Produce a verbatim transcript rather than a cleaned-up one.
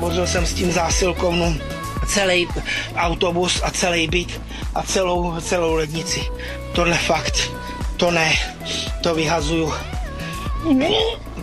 Zavozil jsem s tím zásilkovnu celý autobus a celý byt a celou, celou lednici. Tohle fakt, to ne, to vyhazuju.